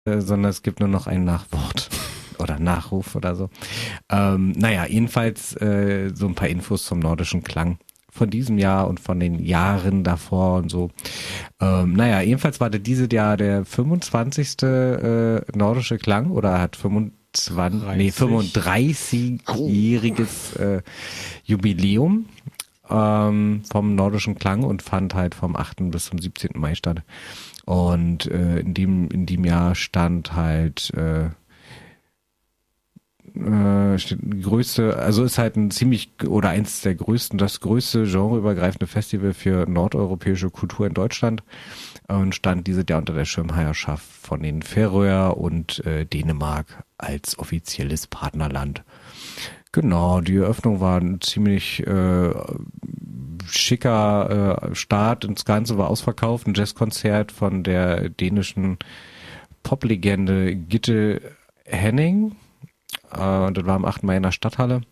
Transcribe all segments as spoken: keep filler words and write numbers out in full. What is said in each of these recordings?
äh, sondern es gibt nur noch ein Nachwort oder Nachruf oder so. Ähm, naja, jedenfalls äh, so ein paar Infos zum nordischen Klang von diesem Jahr und von den Jahren davor und so. Ähm, naja, jedenfalls war der dieses Jahr der fünfundzwanzigste Äh, nordische Klang oder hat fünfundzwanzig, nee, fünfunddreißigjähriges äh, Jubiläum ähm, vom nordischen Klang und fand halt vom achten bis zum siebzehnten Mai statt. Und äh, in dem in dem Jahr stand halt äh, äh, steht die größte, also ist halt ein ziemlich oder eins der größten, das größte genreübergreifende Festival für nordeuropäische Kultur in Deutschland und stand dieses Jahr unter der Schirmherrschaft von den Färöer und äh, Dänemark als offizielles Partnerland. Genau, die Eröffnung war ein ziemlich äh, schicker äh, Start. Das Ganze war ausverkauft, ein Jazzkonzert von der dänischen Poplegende Gitte Henning. Äh, und das war am achten Mai in der Stadthalle.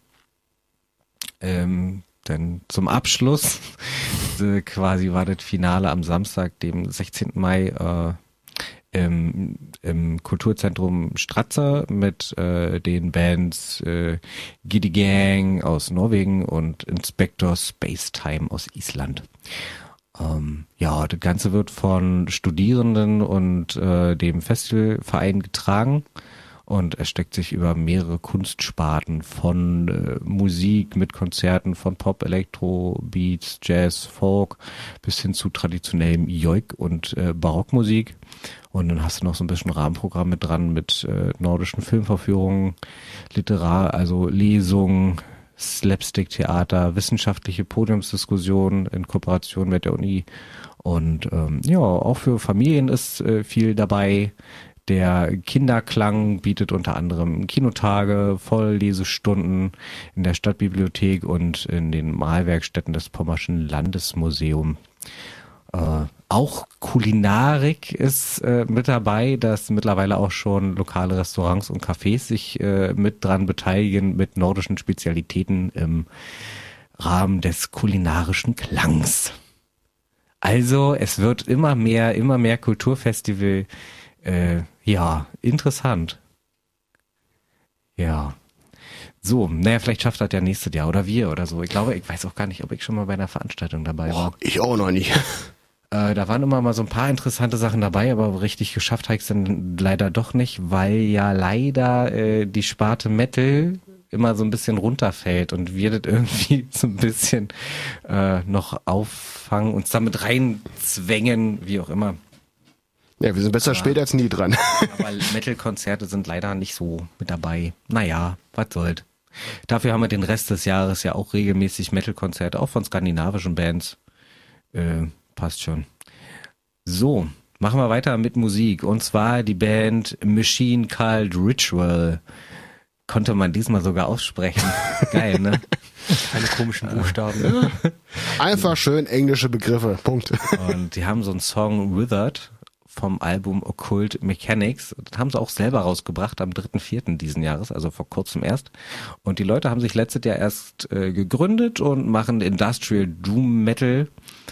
Ähm, denn zum Abschluss äh, quasi war das Finale am Samstag, dem sechzehnten Mai, äh, im, im Kulturzentrum Stratzer mit äh, den Bands äh, Giddy Gang aus Norwegen und Inspector Spacetime aus Island. Ähm, ja, das Ganze wird von Studierenden und äh, dem Festivalverein getragen und erstreckt sich über mehrere Kunstsparten von äh, Musik mit Konzerten von Pop, Elektro, Beats, Jazz, Folk bis hin zu traditionellem Joik und äh, Barockmusik. Und dann hast du noch so ein bisschen Rahmenprogramm mit dran mit äh, nordischen Filmvorführungen, Literar, also Lesungen, Slapstick-Theater, wissenschaftliche Podiumsdiskussionen in Kooperation mit der Uni. Und ähm, ja, auch für Familien ist äh, viel dabei. Der Kinderklang bietet unter anderem Kinotage, Volllesestunden in der Stadtbibliothek und in den Malwerkstätten des Pommerschen Landesmuseums. Äh, auch Kulinarik ist äh, mit dabei, dass mittlerweile auch schon lokale Restaurants und Cafés sich äh, mit dran beteiligen mit nordischen Spezialitäten im Rahmen des kulinarischen Klangs. Also es wird immer mehr, immer mehr Kulturfestival. Äh, ja, interessant. Ja. So, naja, vielleicht schafft das ja nächstes Jahr oder wir oder so. Ich glaube, ich weiß auch gar nicht, ob ich schon mal bei einer Veranstaltung dabei war. Oh, ich auch noch nicht. Äh, da waren immer mal so ein paar interessante Sachen dabei, aber richtig geschafft habe ich es dann leider doch nicht, weil ja leider äh, die Sparte Metal immer so ein bisschen runterfällt und wir das irgendwie so ein bisschen äh, noch auffangen, uns damit reinzwängen, wie auch immer. Ja, wir sind besser aber, spät als nie dran. Aber Metal-Konzerte sind leider nicht so mit dabei. Naja, was soll's. Dafür haben wir den Rest des Jahres ja auch regelmäßig Metal-Konzerte, auch von skandinavischen Bands. Äh, passt schon. So, machen wir weiter mit Musik. Und zwar die Band Machine Called Ritual. Konnte man diesmal sogar aussprechen. Geil, ne? Keine komischen Buchstaben. Einfach schön englische Begriffe. Punkt. Und die haben so einen Song Withered vom Album Occult Mechanics. Das haben sie auch selber rausgebracht am dritten vierten diesen Jahres, also vor kurzem erst. Und die Leute haben sich letztes Jahr erst äh, gegründet und machen Industrial Doom Metal.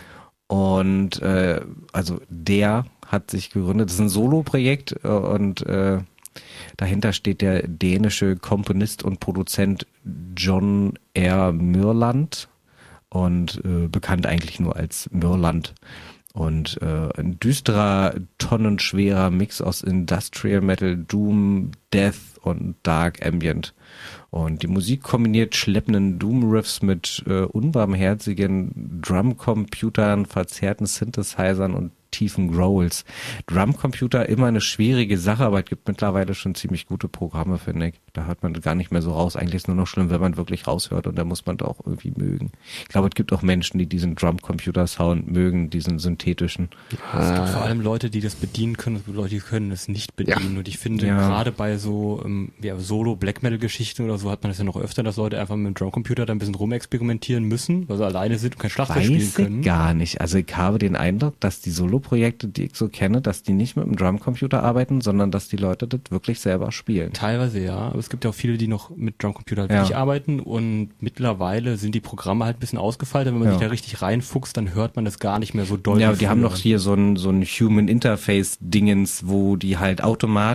Und äh, also der hat sich gegründet. Das ist ein Solo-Projekt äh, und äh, dahinter steht der dänische Komponist und Produzent John R. Myrland und äh, bekannt eigentlich nur als Myrland. Und äh, ein düsterer, tonnenschwerer Mix aus Industrial Metal, Doom, Death und Dark Ambient. Und die Musik kombiniert schleppenden Doom-Riffs mit äh, unbarmherzigen Drumcomputern, verzerrten Synthesizern und tiefen Growls. Drumcomputer immer eine schwierige Sache, aber es gibt mittlerweile schon ziemlich gute Programme, finde ich. Da hört man gar nicht mehr so raus. Eigentlich ist es nur noch schlimm, wenn man wirklich raushört und da muss man doch irgendwie mögen. Ich glaube, es gibt auch Menschen, die diesen Drumcomputer-Sound mögen, diesen synthetischen. Es gibt vor allem Leute, die das bedienen können, es gibt Leute, die können es nicht bedienen. Ja. Und ich finde, ja. gerade bei so ähm, ja, Solo-Black-Metal-Geschichten oder so hat man das ja noch öfter, dass Leute einfach mit dem Drumcomputer da ein bisschen rumexperimentieren müssen, weil sie alleine sind und kein Schlagzeug spielen können. Weiß ich gar nicht. Also ich habe den Eindruck, dass die Solo Projekte, die ich so kenne, dass die nicht mit dem Drumcomputer arbeiten, sondern dass die Leute das wirklich selber spielen. Teilweise ja, aber es gibt ja auch viele, die noch mit Drumcomputer halt Ja. wirklich arbeiten und mittlerweile sind die Programme halt ein bisschen ausgefeilt. Wenn man Ja. sich da richtig reinfuchst, dann hört man das gar nicht mehr so doll. Ja, wie die haben früher. noch hier so ein, so ein Human Interface Dingens, wo die halt automatisch